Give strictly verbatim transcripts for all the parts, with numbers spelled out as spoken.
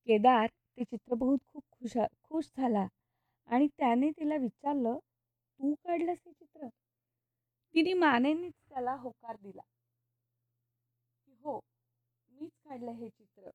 केदार ते चित्र बघून खूप खुशा खुश झाला आणि त्याने तिला विचारलं, "तू काढलंस हे चित्र?" तिने मानेनेच त्याला होकार दिला, की "हो, मीच काढलं हे चित्र."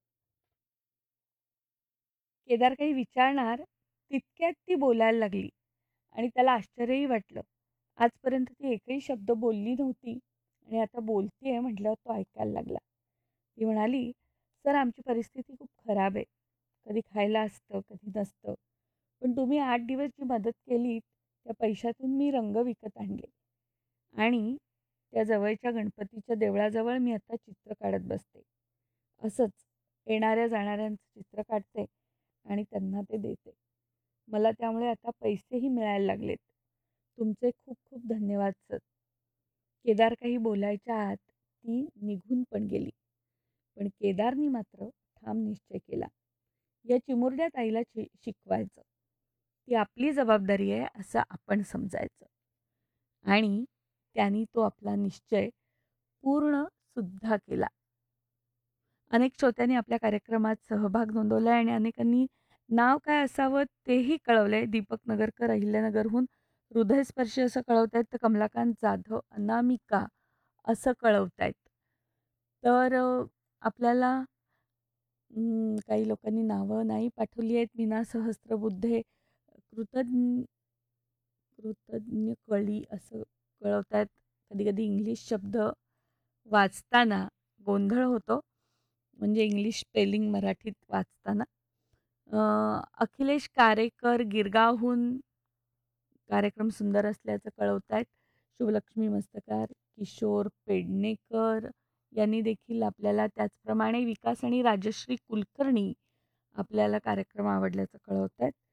केदार काही विचारणार तितक्यात ती बोलायला लागली आणि त्याला आश्चर्यही वाटलं. आजपर्यंत ती एकही शब्द बोलली नव्हती आणि आता बोलतीये म्हटल्यावर तो ऐकायला लागला. ती म्हणाली, "सर, आमची परिस्थिती खूप खराब आहे. कधी खायला असतं, कधी नसतं. पण तुम्ही आठ दिवस जी मदत केलीत, त्या पैशातून मी रंग विकत आणले आणि त्या जवळच्या गणपतीच्या देवळाजवळ मी आता चित्र काढत बसते. असंच येणाऱ्या जाणाऱ्यांचं चित्र काढते आणि त्यांना ते देते. मला त्यामुळे आता पैसेही मिळायला लागलेत. तुमचे खूप खूप धन्यवाद सर." केदार काही बोलायच्या आत ती निघून पण गेली. पण केदारनी मात्र ठाम निश्चय केला, या चिमुरड्या ताईला शि शिकवायचं. ती आपली जबाबदारी आहे असं आपण समजायचं. आणि त्यानी तो आपला निश्चय पूर्ण सुद्धा केला. अनेक श्रोत्यांनी आपल्या कार्यक्रमात सहभाग नोंदवला आणि अनेकांनी नाव काय असावं तेही कळवलंय. दीपक नगरकर अहिल्यानगरहून हृदयस्पर्शी असं कळवतायत, तर कमलाकांत जाधव अनामिका असं कळवतायत. तर अ, आपल्याला अं, काही लोकांनी नावं नाही पाठवली आहेत. मीना सहस्त्रबुद्धे कृतज्ञ कृतज्ञ कळी असं कळवतायत. कधी-कधी इंग्लिश शब्द वाचताना गोंधळ होतो. म्हणजे इंग्लिश स्पेलिंग मराठीत वाचताना. अ, अखिलेश कारेकर गिरगावहून कार्यक्रम सुंदर असल्याचं कळवतायत. शुभलक्ष्मी मस्तकार, किशोर पेडणेकर यांनी देखील आपल्याला त्याचप्रमाणे विकास आणि राजश्री कुलकर्णी आपल्याला कार्यक्रम आवडल्याचं कळवतायत.